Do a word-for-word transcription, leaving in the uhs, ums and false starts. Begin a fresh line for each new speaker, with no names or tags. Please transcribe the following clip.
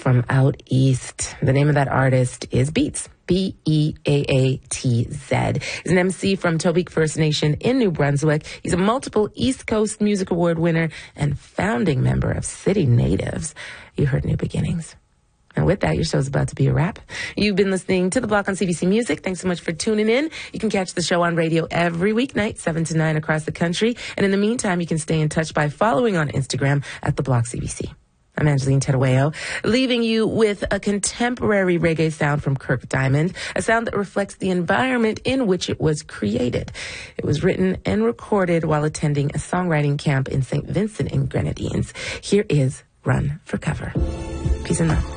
from out east. The name of that artist is Beats. B E A A T Z. He's an M C from Tobique First Nation in New Brunswick. He's a multiple East Coast Music Award winner and founding member of City Natives. You heard New Beginnings. And with that, your show's about to be a wrap. You've been listening to The Block on C B C Music. Thanks so much for tuning in. You can catch the show on radio every weeknight, seven to nine across the country. And in the meantime, you can stay in touch by following on Instagram at The Block C B C. I'm Angeline Terueo, leaving you with a contemporary reggae sound from Kirk Diamond, a sound that reflects the environment in which it was created. It was written and recorded while attending a songwriting camp in Saint Vincent and Grenadines. Here is Run for Cover. Peace and love.